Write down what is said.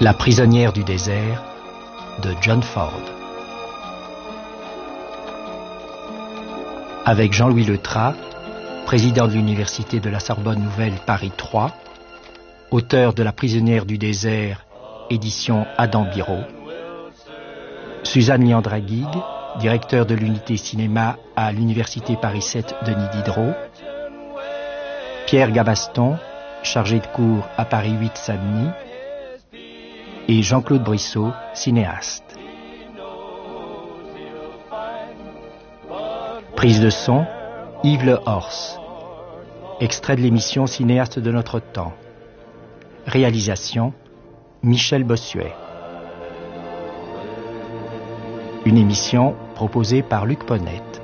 La prisonnière du désert de John Ford. Avec Jean-Louis Letras, président de l'Université de la Sorbonne Nouvelle Paris 3, auteur de La prisonnière du désert, édition Adam Biro, Suzanne Liandraguig, directeur de l'unité cinéma à l'Université Paris 7 Denis Diderot, Pierre Gabaston, chargé de cours à Paris 8 Saint-Denis, et Jean-Claude Brissot, cinéaste. Prise de son, Yves Le Horst. Extrait de l'émission Cinéaste de notre temps. Réalisation, Michel Bossuet. Une émission proposée par Luc Ponette.